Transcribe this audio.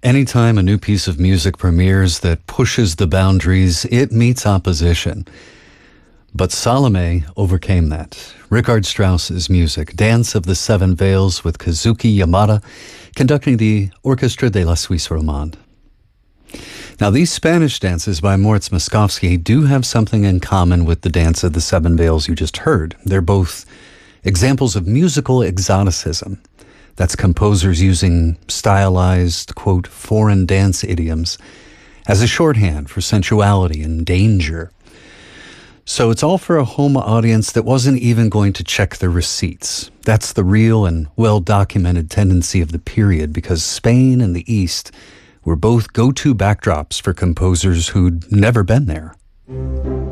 Anytime a new piece of music premieres that pushes the boundaries, it meets opposition. But Salome overcame that. Richard Strauss's music, Dance of the Seven Veils, with Kazuki Yamada conducting the Orchestre de la Suisse Romande. Now, these Spanish dances by Moritz Moszkowski do have something in common with the Dance of the Seven Veils you just heard. They're both examples of musical exoticism. That's composers using stylized, quote, foreign dance idioms as a shorthand for sensuality and danger. So it's all for a home audience that wasn't even going to check the receipts. That's the real and well-documented tendency of the period, because Spain and the East were both go-to backdrops for composers who'd never been there.